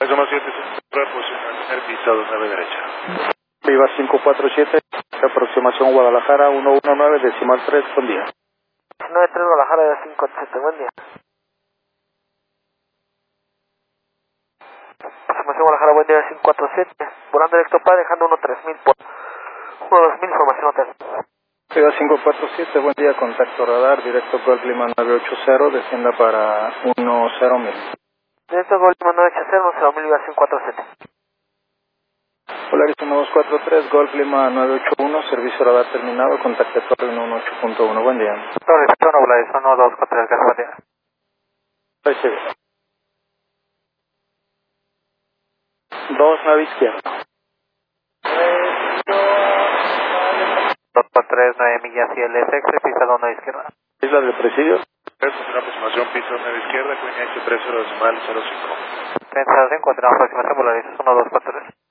Somos 7, posición al piso 29 derecha. Viva 547, aproximación Guadalajara 119, decimal 3, buen día. 93 Guadalajara 57, buen día. Aproximación Guadalajara, buen día 547. Volando directo para dejando 13000 por 12000, información hotel. Viva 547, buen día, contacto radar, directo Golf Lima 980, descienda para 10000. Directo Golf Lima 980, 10000, Viva 547. Polaris 1243, Golf Lima 981, servicio radar terminado, contacto actual en 18.1, buen día. Torres 1, Polaris 1243, gracias, buen día. Recibe. 2, nave izquierda. 243, 9 millas y LSX, pista 1 izquierda. Isla del Presidio. Una aproximación piso 9 izquierda, cuña H30 decimal 05. 30, encuentra aproximación Polaris 1243.